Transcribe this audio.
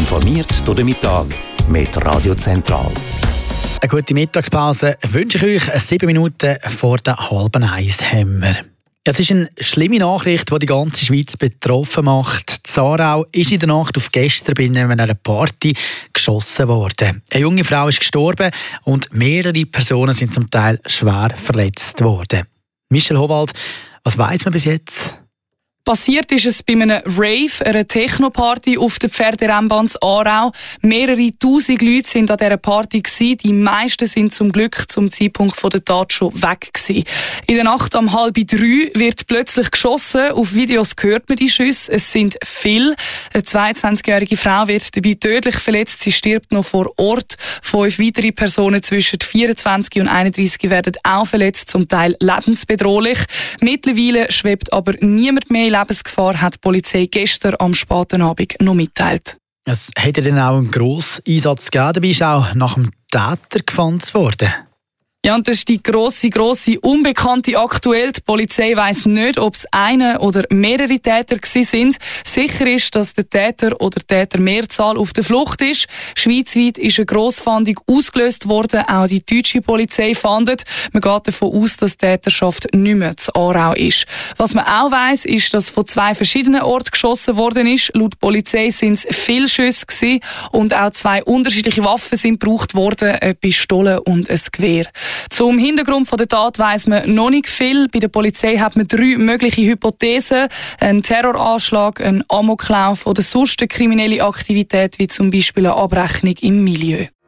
Informiert durch den Mittag mit Radio Zentral. Eine gute Mittagspause wünsche ich euch. 7 Minuten vor der 12:30 haben wir. Es ist eine schlimme Nachricht, die die ganze Schweiz betroffen macht. In Aarau ist in der Nacht auf gestern bei einer Party geschossen worden. Eine junge Frau ist gestorben und mehrere Personen sind zum Teil schwer verletzt worden. Michel Howald, was weiss man bis jetzt? Passiert ist es bei einem Rave, einer Techno-Party auf der Pferderennbahn in Aarau. Mehrere tausend Leute sind an dieser Party gewesen. Die meisten sind zum Glück zum Zeitpunkt der Tat schon weg gewesen. In der Nacht um 2:30 wird plötzlich geschossen. Auf Videos hört man die Schüsse. Es sind viele. Eine 22-jährige Frau wird dabei tödlich verletzt. Sie stirbt noch vor Ort. 5 weitere Personen zwischen 24 und 31 werden auch verletzt, zum Teil lebensbedrohlich. Mittlerweile schwebt aber niemand mehr Lebensgefahr, hat die Polizei gestern am späten Abend noch mitteilt. Es hätte dann auch einen grossen Einsatz gegeben, dabei ist auch nach dem Täter gefahndet worden. Ja, und das ist die grosse Unbekannte aktuell. Die Polizei weiss nicht, ob es einer oder mehrere Täter sind. Sicher ist, dass der Täter oder die Tätermehrzahl auf der Flucht ist. Schweizweit ist eine Grossfahndung ausgelöst worden. Auch die deutsche Polizei fahndet. Man geht davon aus, dass die Täterschaft nicht mehr zu Aarau ist. Was man auch weiss, ist, dass von 2 verschiedenen Orten geschossen worden ist. Laut Polizei sind es viele Schüsse gewesen und auch 2 unterschiedliche Waffen sind gebraucht worden, eine Pistole und ein Gewehr. Zum Hintergrund der Tat weiss man noch nicht viel. Bei der Polizei hat man 3 mögliche Hypothesen. Ein Terroranschlag, ein Amoklauf oder sonst eine kriminelle Aktivität, wie zum Beispiel eine Abrechnung im Milieu.